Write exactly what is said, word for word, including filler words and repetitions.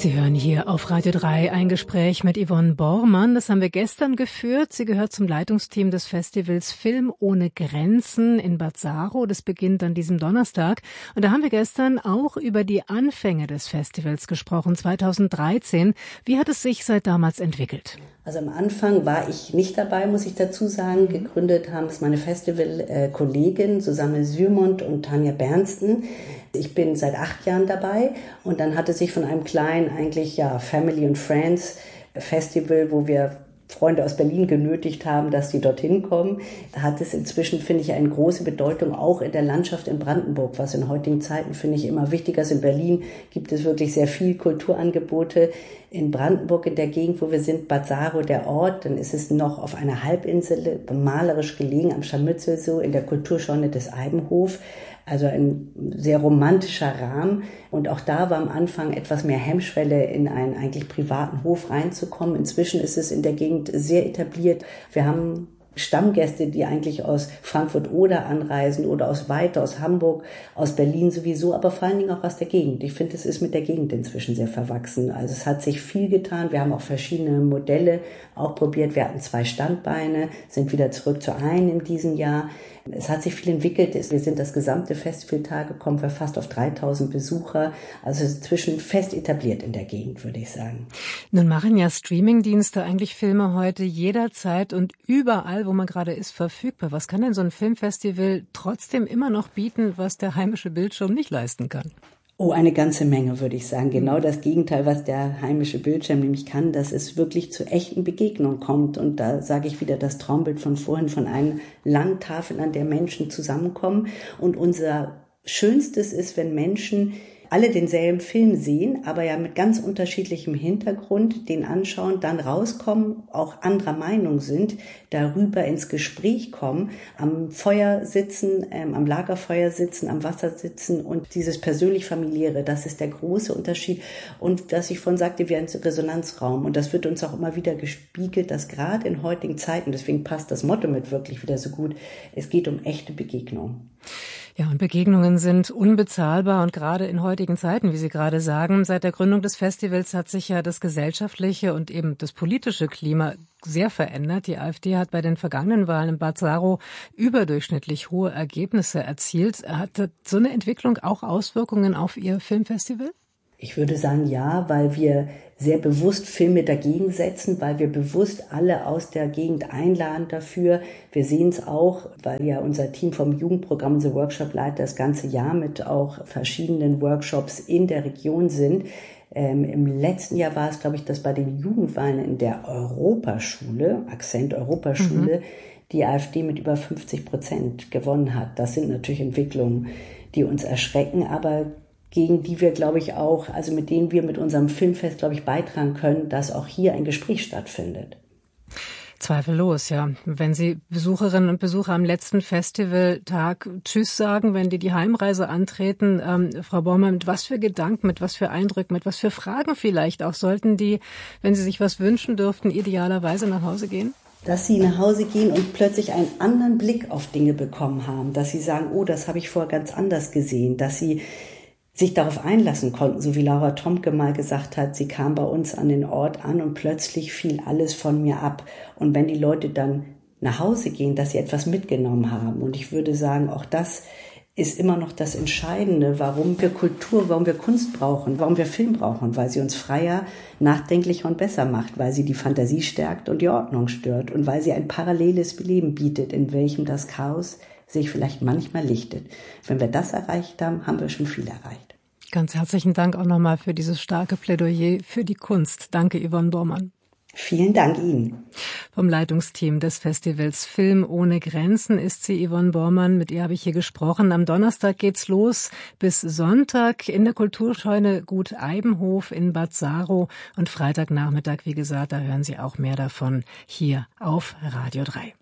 Sie hören hier auf Radio drei ein Gespräch mit Yvonne Bormann. Das haben wir gestern geführt. Sie gehört zum Leitungsteam des Festivals Film ohne Grenzen in Bad Saro. Das beginnt an diesem Donnerstag. Und da haben wir gestern auch über die Anfänge des Festivals gesprochen, zweitausenddreizehn. Wie hat es sich seit damals entwickelt? Also am Anfang war ich nicht dabei, muss ich dazu sagen. Gegründet haben es meine Festival-Kollegin Susanne Sürmond und Tanja Bernsten. Ich bin seit acht Jahren dabei und dann hatte sich von einem kleinen, eigentlich ja Family and Friends Festival, wo wir Freunde aus Berlin genötigt haben, dass die dorthin kommen. Da hat es inzwischen, finde ich, eine große Bedeutung, auch in der Landschaft in Brandenburg, was in heutigen Zeiten, finde ich, immer wichtiger ist. In Berlin gibt es wirklich sehr viel Kulturangebote. In Brandenburg, in der Gegend, wo wir sind, Bad Saro, der Ort, dann ist es noch auf einer Halbinsel, malerisch gelegen am Scharmützel, so in der Kulturscheune des Eibenhof. Also ein sehr romantischer Rahmen. Und auch da war am Anfang etwas mehr Hemmschwelle, in einen eigentlich privaten Hof reinzukommen. Inzwischen ist es in der Gegend sehr etabliert. Wir haben Stammgäste, die eigentlich aus Frankfurt-Oder anreisen oder aus Weite, aus Hamburg, aus Berlin sowieso, aber vor allen Dingen auch aus der Gegend. Ich finde, es ist mit der Gegend inzwischen sehr verwachsen. Also es hat sich viel getan. Wir haben auch verschiedene Modelle auch probiert. Wir hatten zwei Standbeine, sind wieder zurück zu einem in diesem Jahr. Es hat sich viel entwickelt. Wir sind das gesamte Festivaltage, kommen wir fast auf dreitausend Besucher. Also inzwischen fest etabliert in der Gegend, würde ich sagen. Nun machen ja Streamingdienste eigentlich Filme heute jederzeit und überall, wo man gerade ist, verfügbar. Was kann denn so ein Filmfestival trotzdem immer noch bieten, was der heimische Bildschirm nicht leisten kann? Oh, eine ganze Menge, würde ich sagen. Genau das Gegenteil, was der heimische Bildschirm nämlich kann, dass es wirklich zu echten Begegnungen kommt. Und da sage ich wieder das Traumbild von vorhin, von einer langen Tafel, an der Menschen zusammenkommen. Und unser Schönstes ist, wenn Menschen alle denselben Film sehen, aber ja mit ganz unterschiedlichem Hintergrund, den anschauen, dann rauskommen, auch anderer Meinung sind, darüber ins Gespräch kommen, am Feuer sitzen, ähm, am Lagerfeuer sitzen, am Wasser sitzen und dieses persönlich-familiäre, das ist der große Unterschied. Und was ich vorhin sagte, wie ein Resonanzraum. Und das wird uns auch immer wieder gespiegelt, dass gerade in heutigen Zeiten, deswegen passt das Motto mit wirklich wieder so gut, es geht um echte Begegnungen. Ja, und Begegnungen sind unbezahlbar und gerade in heutigen Zeiten, wie Sie gerade sagen, seit der Gründung des Festivals hat sich ja das gesellschaftliche und eben das politische Klima sehr verändert. Die AfD hat bei den vergangenen Wahlen in Bad Saro überdurchschnittlich hohe Ergebnisse erzielt. Hat so eine Entwicklung auch Auswirkungen auf Ihr Filmfestival? Ich würde sagen, ja, weil wir sehr bewusst Filme dagegen setzen, weil wir bewusst alle aus der Gegend einladen dafür. Wir sehen es auch, weil ja unser Team vom Jugendprogramm, unser Workshop-Leiter, das ganze Jahr mit auch verschiedenen Workshops in der Region sind. Ähm, Im letzten Jahr war es, glaube ich, dass bei den Jugendwahlen in der Europaschule, Akzent Europaschule, mhm. die AfD mit über fünfzig Prozent gewonnen hat. Das sind natürlich Entwicklungen, die uns erschrecken, aber gegen die wir, glaube ich, auch, also mit denen wir mit unserem Filmfest, glaube ich, beitragen können, dass auch hier ein Gespräch stattfindet. Zweifellos, ja. Wenn Sie Besucherinnen und Besucher am letzten Festivaltag Tschüss sagen, wenn die die Heimreise antreten, ähm, Frau Bormann, mit was für Gedanken, mit was für Eindrücken, mit was für Fragen vielleicht auch, sollten die, wenn sie sich was wünschen dürften, idealerweise nach Hause gehen? Dass sie nach Hause gehen und plötzlich einen anderen Blick auf Dinge bekommen haben, dass sie sagen, oh, das habe ich vorher ganz anders gesehen, dass sie sich darauf einlassen konnten, so wie Laura Tomke mal gesagt hat, sie kam bei uns an den Ort an und plötzlich fiel alles von mir ab. Und wenn die Leute dann nach Hause gehen, dass sie etwas mitgenommen haben. Und ich würde sagen, auch das ist immer noch das Entscheidende, warum wir Kultur, warum wir Kunst brauchen, warum wir Film brauchen, weil sie uns freier, nachdenklicher und besser macht, weil sie die Fantasie stärkt und die Ordnung stört und weil sie ein paralleles Leben bietet, in welchem das Chaos sich vielleicht manchmal lichtet. Wenn wir das erreicht haben, haben wir schon viel erreicht. Ganz herzlichen Dank auch nochmal für dieses starke Plädoyer für die Kunst. Danke, Yvonne Bormann. Vielen Dank Ihnen. Vom Leitungsteam des Festivals Film ohne Grenzen ist sie, Yvonne Bormann. Mit ihr habe ich hier gesprochen. Am Donnerstag geht's los bis Sonntag in der Kulturscheune Gut Eibenhof in Bad Saro. Und Freitagnachmittag, wie gesagt, da hören Sie auch mehr davon hier auf Radio drei.